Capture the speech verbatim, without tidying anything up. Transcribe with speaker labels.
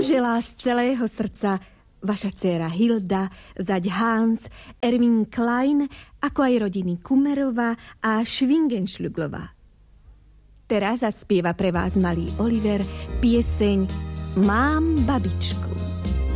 Speaker 1: vám želá z celého srdca vaša dcéra Hilda, zať Hans, Erwin Klein, ako aj rodiny Kumerová a Schwingenschlüglová. Teraz zaspieva pre vás malý Oliver pieseň Mám babičku.